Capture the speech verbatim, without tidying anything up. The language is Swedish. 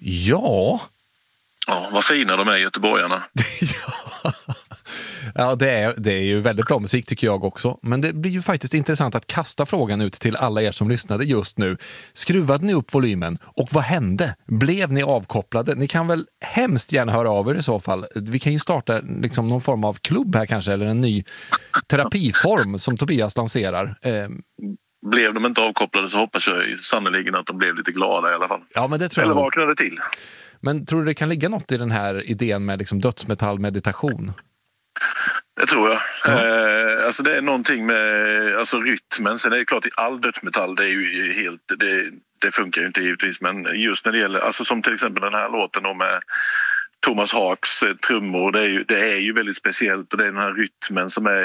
Ja. Ja, vad fina de är, göteborgarna. ja, ja det, är, det är ju väldigt bra musik tycker jag också. Men det blir ju faktiskt intressant att kasta frågan ut till alla er som lyssnade just nu. Skruvade ni upp volymen? Och vad hände? Blev ni avkopplade? Ni kan väl hemskt gärna höra av er i så fall. Vi kan ju starta liksom någon form av klubb här kanske, eller en ny terapiform som Tobias lanserar. Eh, Blev de inte avkopplade så hoppas jag sannoliken att de blev lite glada i alla fall. Ja, men det tror Eller jag. vaknade till. Men tror du det kan ligga något i den här idén med liksom dödsmetallmeditation? Det tror jag. Ja. Eh, alltså det är någonting med alltså rytmen. Sen är det klart i all dödsmetall, det är ju helt, det, det funkar ju inte givetvis. Men just när det gäller, alltså som till exempel den här låten om med Thomas Hawks trummor, det är ju, det är ju väldigt speciellt och det är den här rytmen som är